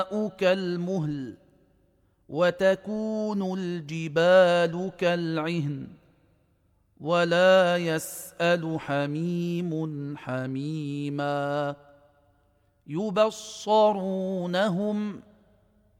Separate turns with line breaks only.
كالمهل وتكون الجبال كالعهن ولا يسأل حميم حميما يبصرونهم